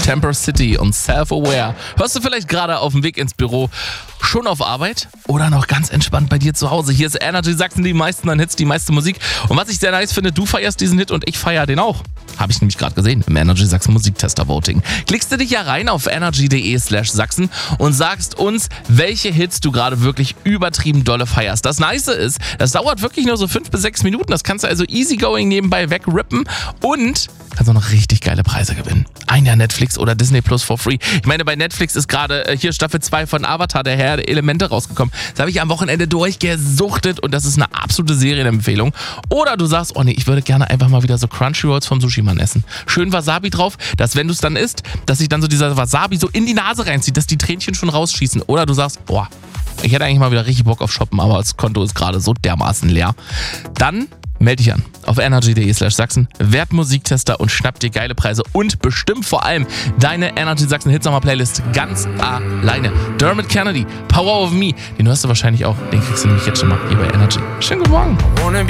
Temper City und Self-Aware. Hörst du vielleicht gerade auf dem Weg ins Büro, schon auf Arbeit oder noch ganz entspannt bei dir zu Hause? Hier ist Energy Sachsen, die meisten an Hits, die meiste Musik. Und was ich sehr nice finde, du feierst diesen Hit und ich feiere den auch. Habe ich nämlich gerade gesehen im Energy Sachsen Musiktester-Voting. Klickst du dich ja rein auf energy.de/Sachsen und sagst uns, welche Hits du gerade wirklich übertrieben dolle feierst. Das Nice ist, das dauert wirklich nur so 5 bis 6 Minuten. Das kannst du also easygoing nebenbei wegrippen und kannst auch noch richtig geile Preise gewinnen. Ein Jahr Netflix oder Disney Plus for free. Ich meine, bei Netflix ist gerade hier Staffel 2 von Avatar, der Herr der Elemente, rausgekommen. Das habe ich am Wochenende durchgesuchtet und das ist eine absolute Serienempfehlung. Oder du sagst, oh nee, ich würde gerne einfach mal wieder so Crunchyrolls vom Sushi-Mann essen. Schön Wasabi drauf, dass wenn du es dann isst, dass sich dann so dieser Wasabi so in die Nase reinzieht, dass die Tränchen schon rausschießen. Oder du sagst, boah, ich hätte eigentlich mal wieder richtig Bock auf Shoppen, aber das Konto ist gerade so dermaßen leer. Dann melde dich an auf energy.de/Sachsen, werd Musiktester und schnapp dir geile Preise und bestimmt vor allem deine Energy Sachsen Hitsommer Playlist ganz alleine. Dermot Kennedy, Power of Me, den hörst du wahrscheinlich auch, den kriegst du nämlich jetzt schon mal hier bei Energy. Schönen guten Morgen.